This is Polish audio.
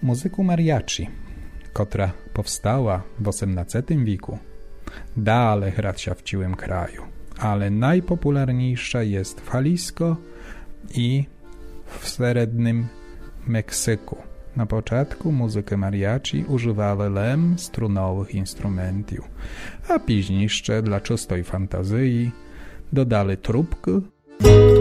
Muzyku mariachi, która powstała w XVIII wieku, dalej hrać się w całym kraju, ale najpopularniejsza jest w Jalisco i w średnim Meksyku. Na początku muzykę mariachi używały strunowych instrumentów, a później jeszcze dla czystej fantazji dodali trubkę